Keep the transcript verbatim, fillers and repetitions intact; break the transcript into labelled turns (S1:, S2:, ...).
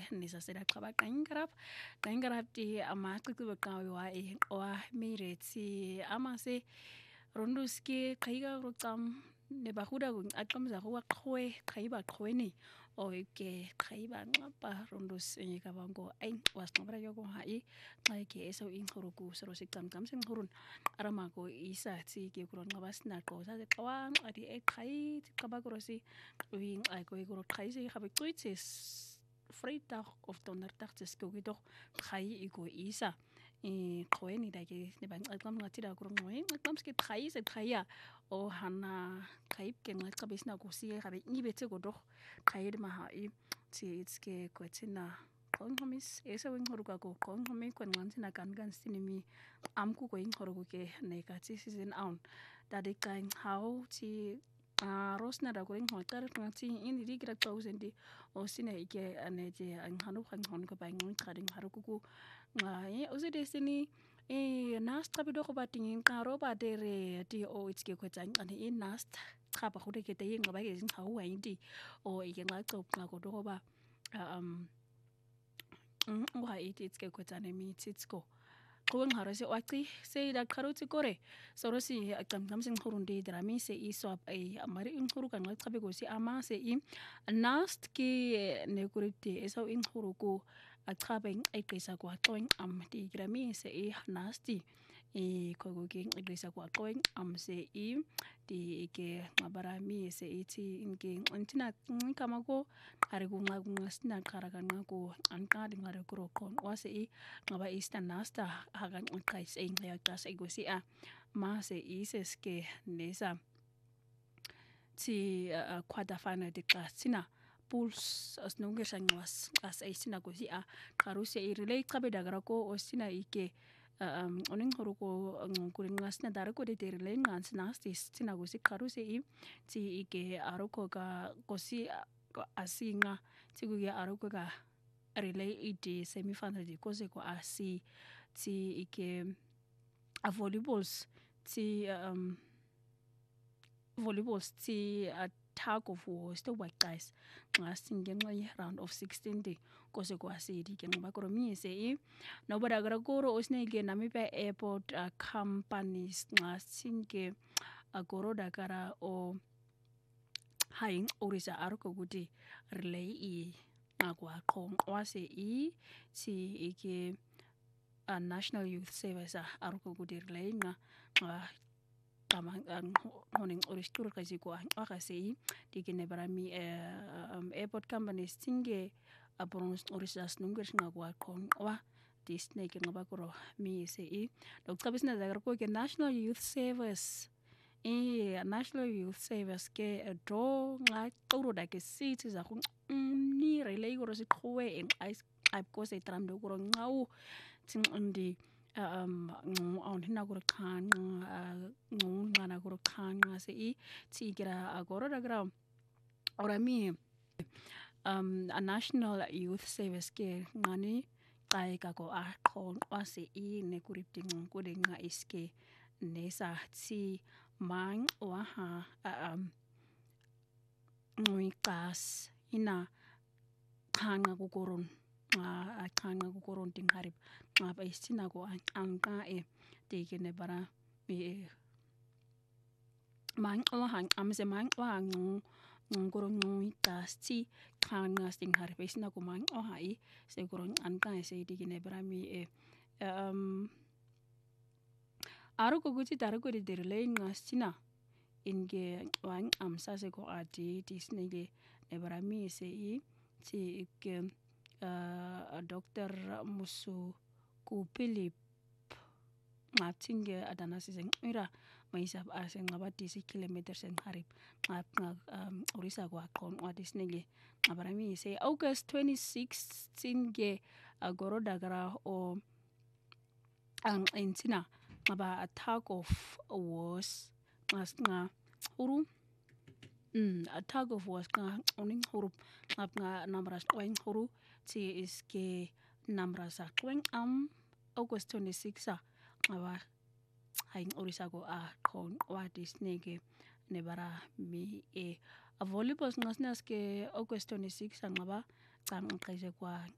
S1: nisa seda qaba qangarap qangarap ti amaqiqi beqawi wa e wa miretsi amase ronduski qaiga ruqam ne bahuda aqamza huwa qhwe qaiba qhweni o ke qaiba ngapa rondus enyika bango ai wasnabra yoko hai ngai ke eso inhuruku sero siqamqam senhurun aramako isa tsi ke kuron ngabasna qosa ze qawang adi e qai qabakrosi wing ai ko ikoro qai se habe qitsis freitag of donderdag tsis ko doch qai iko isa e qweni dake ne bang aqam ngati da kuron ngoi aqam ske qai se qaya o hana qaib ke ngaka besna ko si habe ngibetse ko doch qai de ma hai tsi itske ko tsina kongomis esa wing horuka ko kongomi ko ngantsina kan kan sinimi amku ko ing horuko ke ne ka tsi season on dade kain how ti a rosna da ko ing hotar ngati in di kira tausendi o sine ike ane je ang hanu khang hon ko bang ngi khading haruku ngai o se destiny e nast trabi do ko batingin ka ro ba dere ti o itske ko tsang ane in nast traba go de ke te ing ba ke sing hau ai di o ike nga tsop nga ko do ba um wa iti itske ko tsane mi tsitsko qwen harase waqti se da kharuti kore sorosi aqamqam sing hurundi drami se iswap ai amari in huru kan ngabe go si ama se i nast ki ne kuriti eso in huruku aqhabeng ai qisa ko aqwen am di grami se i nasti e kogo ke qisa ko aqwen am se i di ke ngabarami se iti inke antina kama ko are ko ngagungasna kharakan ngako anka di ngare ko kon wase i ngaba ista nasta hagan utkais e ngaya tas e gosi a ma se ises ke nesa ti kwada fana de klasina puls as nunge sangwas as e sina gosi a karuse i relate kabe dagara ko osina ike um oning horuko ngukuring ngasna darako de terle ngans nasti sina gosi karuse i ti ike aroko ka gosi asinga tigu ya aroko ka relay iti semifinal di kose ko asi ti ike a volleyballs ti um volleyballs ti a tag of war sto white guys ngasing ngenxa round of sixteen di kose ko asi di ke ngoba ko mi se i no bada gara goro osne ke nami pa airport uh, companies ngasing ke agoro dakara o haing orisa arko guti relay i agwa qong wase i si ike a national youth service arko guti relay nga nga tamang honing oristur kasi ko akase i dikine barami um airport companies tinge apron orisas nungers nga kwa qong wa disney ke ngabakoro mi se i dokta bisna dagar ko ke national youth service e national youth service ke do nga toro da ke city za go ni relay go se khoe en ice ai ko se tram do go ngau ting ndi um on hina go khan ngu ngana go khan se i ti gira agora da gra ora mi um a national youth service ke ngani kai ka ko a khon wase i ne kuripting ko de nga iske nesa ti mang wa ha um ngui kas ina khanga ko koron a khanga ko koron ting harip nga ba isina ko anka e te ke ne bara e mang wa hang am se mang wa ngu ngoro ngui kas ti khanga ting harip isina ko mang o hai se koron anka e se te ke ne bara mi e um aro ko guti taro ko de derle ngasina inge wang am sa se ko ati tisnege ne barami se i ti ke uh, doctor musu ku philip ngatinge adana sing ira maisa ase ngabati si kilometer sen harip ngap ngak um, orisa ko akon watisnege ngabarami se august twenty-sixth tinge agoro dagara o ang entina ngaba attack of wars ngas nga uru mm attack of wars nga oning huru ngap nga namras weng huru ti iske namras weng am august twenty-sixth ngaba haing orisa ko a kon watis nege nebara mi e a volleyball ngas nas ke august twenty-sixth ngaba tam kaise kwa